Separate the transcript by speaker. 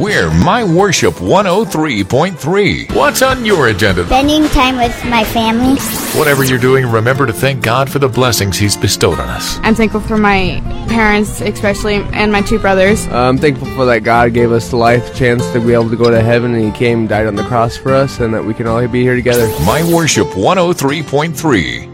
Speaker 1: We're My Worship 103.3. What's on your agenda?
Speaker 2: Spending time with my family.
Speaker 1: Whatever you're doing, remember to thank God for the blessings He's bestowed on us.
Speaker 3: I'm thankful for my parents, especially, and my two brothers.
Speaker 4: I'm thankful for that God gave us the life chance to be able to go to heaven, and He came and died on the cross for us, and that we can all be here together.
Speaker 1: My Worship 103.3.